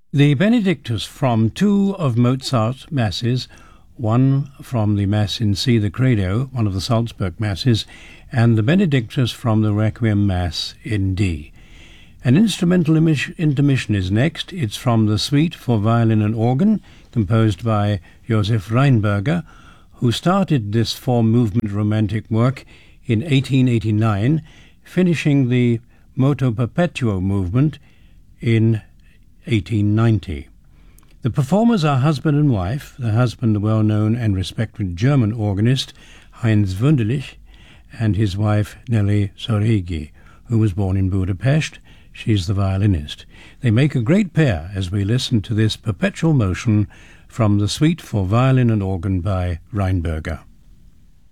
The Benedictus from two of Mozart's masses, one from the Mass in C, the Credo, one of the Salzburg Masses, and the Benedictus from the Requiem Mass in D. An instrumental intermission is next. It's from the Suite for Violin and Organ, composed by Josef Rheinberger, who started this four-movement romantic work in 1889, finishing the Moto Perpetuo movement in 1890. The performers are husband and wife, the husband the well-known and respected German organist Heinz Wunderlich, and his wife Nelly Soregi, who was born in Budapest. She's the violinist. They make a great pair as we listen to this perpetual motion from the Suite for Violin and Organ by Rheinberger.